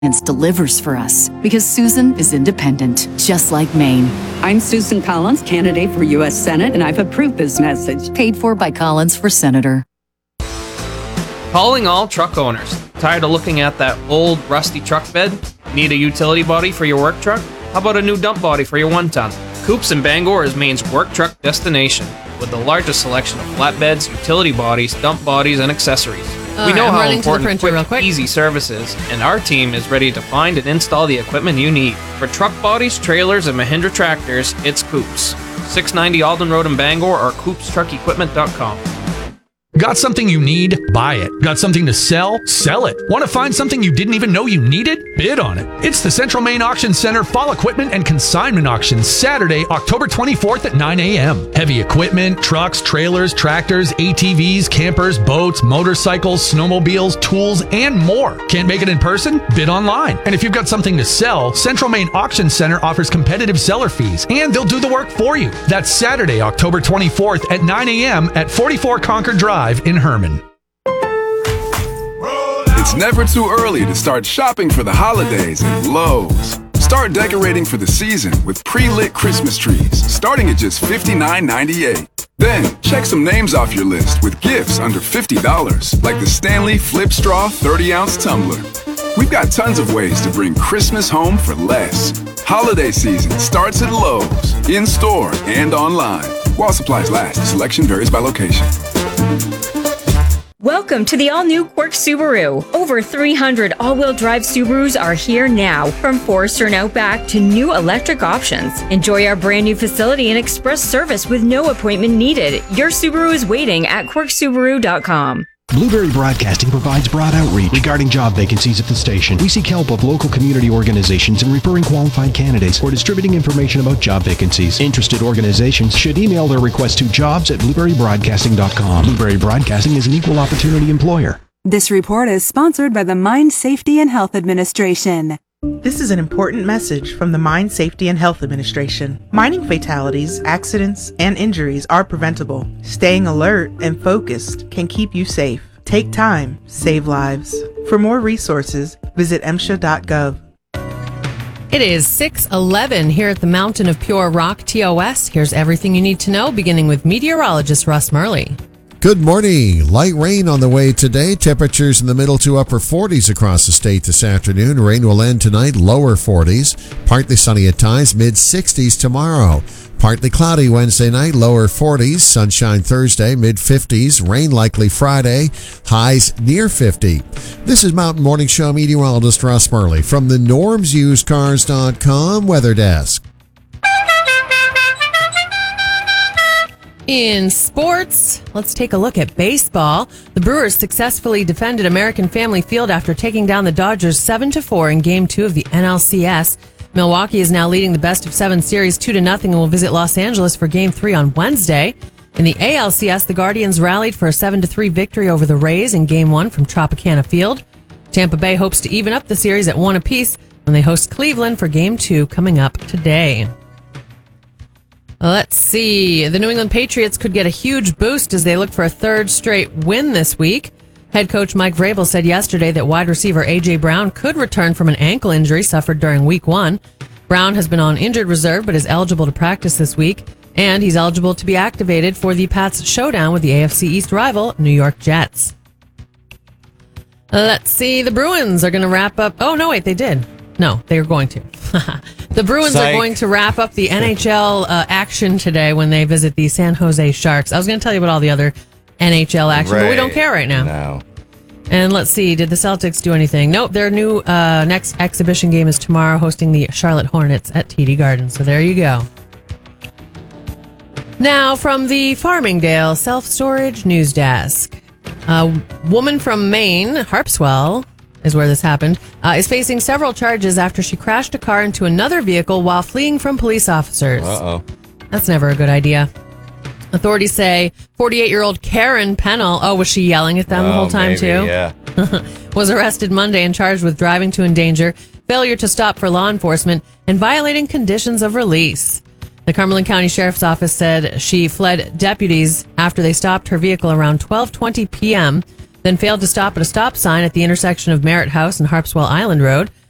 delivers for us because Susan is independent, just like Maine. I'm Susan Collins, candidate for U.S. Senate, and I've approved this message. Paid for by Collins for Senator. Calling all truck owners. Tired of looking at that old, rusty truck bed? Need a utility body for your work truck? How about a new dump body for your 1-ton? Coops in Bangor is Maine's work truck destination, with the largest selection of flatbeds, utility bodies, dump bodies, and accessories. We know how important quick, easy service is, and our team is ready to find and install the equipment you need. For truck bodies, trailers, and Mahindra tractors, it's Coops. 690 Alden Road in Bangor or CoopsTruckEquipment.com. Got something you need? Buy it. Got something to sell? Sell it. Want to find something you didn't even know you needed? Bid on it. It's the Central Maine Auction Center Fall Equipment and Consignment Auction, Saturday, October 24th at 9 a.m. Heavy equipment, trucks, trailers, tractors, ATVs, campers, boats, motorcycles, snowmobiles, tools, and more. Can't make it in person? Bid online. And if you've got something to sell, Central Maine Auction Center offers competitive seller fees, and they'll do the work for you. That's Saturday, October 24th at 9 a.m. at 44 Concord Drive in Herman. It's never too early to start shopping for the holidays at Lowe's. Start decorating for the season with pre-lit Christmas trees, starting at just $59.98. Then, check some names off your list with gifts under $50, like the Stanley Flip Straw 30-ounce tumbler. We've got tons of ways to bring Christmas home for less. Holiday season starts at Lowe's, in-store and online. While supplies last, selection varies by location. Welcome to the all-new Quirk Subaru. Over 300 all-wheel drive Subarus are here now, from Forester and Outback to new electric options. Enjoy our brand new facility and express service with no appointment needed. Your Subaru is waiting at quirksubaru.com. Blueberry Broadcasting provides broad outreach regarding job vacancies at the station. We seek help of local community organizations in referring qualified candidates or distributing information about job vacancies. Interested organizations should email their request to jobs@blueberrybroadcasting.com. Blueberry Broadcasting is an equal opportunity employer. This report is sponsored by the Mine Safety and Health Administration. This is an important message from the Mine Safety and Health Administration. Mining fatalities, accidents, and injuries are preventable. Staying alert and focused can keep you safe. Take time, save lives. For more resources, visit MSHA.gov. It is 6:11 here at the Mountain of Pure Rock, TOS. Here's everything you need to know, beginning with meteorologist Russ Murley. Good morning. Light rain on the way today. Temperatures in the middle to upper 40s across the state this afternoon. Rain will end tonight, lower 40s. Partly sunny at times, mid-60s tomorrow. Partly cloudy Wednesday night, lower 40s. Sunshine Thursday, mid-50s. Rain likely Friday, highs near 50. This is Mountain Morning Show meteorologist Russ Murley from the NormsUsedCars.com Weather Desk. In sports, let's take a look at baseball. The Brewers successfully defended American Family Field after taking down the Dodgers 7-4 in Game 2 of the NLCS. Milwaukee is now leading the best-of-7 series 2-0 and will visit Los Angeles for Game 3 on Wednesday. In the ALCS, the Guardians rallied for a 7-3 victory over the Rays in Game 1 from Tropicana Field. Tampa Bay hopes to even up the series at 1 apiece when they host Cleveland for Game 2 coming up today. Let's see. The New England Patriots could get a huge boost as they look for a third straight win this week. Head coach Mike Vrabel said yesterday that wide receiver A.J. Brown could return from an ankle injury suffered during Week 1. Brown has been on injured reserve but is eligible to practice this week, and he's eligible to be activated for the Pats' showdown with the AFC East rival, New York Jets. Let's see. The Bruins are going to wrap up. Oh, no, wait, they did. No, they are going to. The Bruins are going to wrap up the NHL action today when they visit the San Jose Sharks. I was going to tell you about all the other NHL action, but we don't care right now. No. And let's see, did the Celtics do anything? Nope, their new next exhibition game is tomorrow, hosting the Charlotte Hornets at TD Garden. So there you go. Now, from the Farmingdale Self-Storage News Desk. A woman from Maine, Harpswell, is where this happened, is facing several charges after she crashed a car into another vehicle while fleeing from police officers. Uh-oh. That's never a good idea. Authorities say 48-year-old Karen Pennell, was she yelling at them the whole time too? Yeah. Was arrested Monday and charged with driving to endanger, failure to stop for law enforcement, and violating conditions of release. The Cumberland County Sheriff's Office said she fled deputies after they stopped her vehicle around 12:20 p.m., then failed to stop at a stop sign at the intersection of Merritt House and Harpswell Island Road.